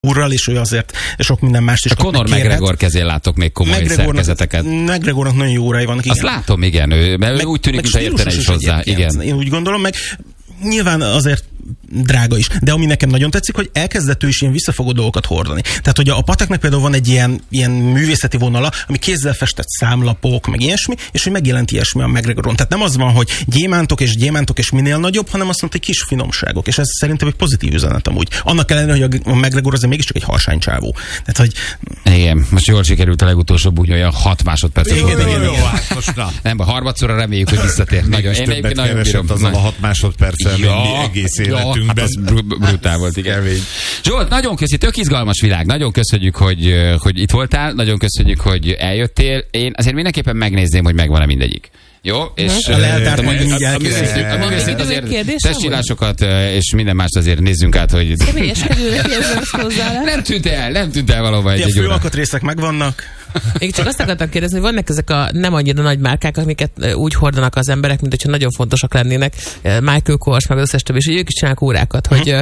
úrral, és ő azért sok minden mást is. A Conor McGregor kezén látok még komoly szerkezeteket. McGregornak nagyon jó órai vannak. Igen. Azt látom, igen. Mert ő úgy tűnik, mintha értene is hozzá. Igen. Én úgy gondolom, meg nyilván azért drága is. De ami nekem nagyon tetszik, hogy elkezdett ő is ilyen visszafogó dolgokat hordani. Tehát, hogy a Pateknek például van egy ilyen művészeti vonala, ami kézzel festett számlapok, meg ilyesmi, és hogy megjelent ilyesmi a McGregoron. Tehát nem az van, hogy gyémántok és minél nagyobb, hanem azt mondta, hogy kis finomságok. És ez szerintem egy pozitív üzenet amúgy. Annak ellenére, hogy a McGregor azért mégiscsak egy harsánycsávó. Tehát, hogy... Igen, most jól sikerült a legutolsó bunyója, 6 másodpercet. Igen. Nem, a harmadszorra reméljük, hogy visszatér. Nagyon, én többet keresett azzal a 6 másodperccel, menni egész életünkben. Hát az brutál volt, igen. Zsolt, nagyon köszi, tök izgalmas világ. Nagyon köszönjük, hogy itt voltál, nagyon köszönjük, hogy eljöttél. Én azért mindenképpen megnézném, hogy megvan-e mindegyik. Jó? És a leltárt majd így elkészítjük. Azért testcsillásokat és minden mást azért nézzünk át, hogy... Személyeskedőre kérdezem hozzá. Nem tűnt el valóban egy óra. A főalkatrészek megvannak. Én csak azt akartam kérdezni, hogy vannak ezek a nem annyira nagy márkák, amiket úgy hordanak az emberek, mint hogyha nagyon fontosak lennének. Michael Kors, meg az összes többi, és ők is csinálnak órákat, hogy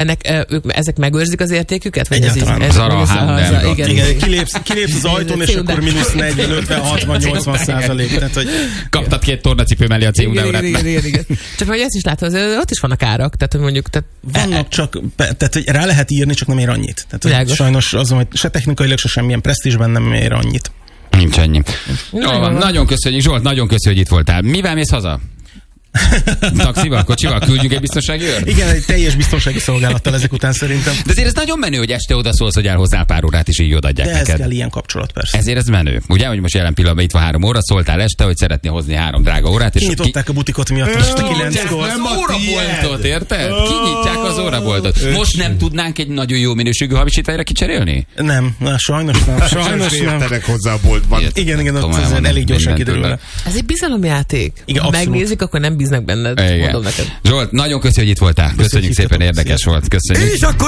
ezek megőrzik az értéküket? Egyáltalán. Zara, igen. Kilépsz az ajtón, és akkor mínusz 40, 50, 60, 80%. Kaptad 2 tornacipő mellé a C.U. órát. Igen. Csak hogy ezt is látod, ott is vannak árak, tehát hogy mondjuk... Vannak csak, tehát hogy rá lehet írni, csak nem ér annyit. Tehát sajnos az, hogy se technikailag, se semmilyen presztízsben nem ér annyit. Nincs ennyi. Nagyon köszönjük, Zsolt, nagyon köszönjük, hogy itt voltál. Mivel mész haza? Taxival, kocsival küldjük egy biztonsági őrt? Igen, egy teljes biztonsági szolgálattal ezek után szerintem. De azért ez nagyon menő, hogy este oda szólsz, hogy elhozzál pár órát, és így odaadják neked. De ez kell ilyen kapcsolat, persze. Ezért ez menő. Ugye, hogy most jelen pillanatban itt van 3 óra, szóltál este, hogy szeretnél hozni 3 drága órát. És kinyitották a butikot miatt este 9-kor. Nem az óraboltot, érted? Kinyitják az óraboltot. Most nem tudnánk egy nagyon jó minőségű hamisítványra kicserélni? Nem, sajnos nem. Sajnos értenek hozzá a boltban. Igen, ott elég gyorsan kiderül. Ez egy bizalomjáték. Ha megnézik, akkor nem bíznak benned. Zsolt, nagyon köszönjük, hogy itt voltál. Köszönjük szépen, érdekes volt. Köszönjük. És akkor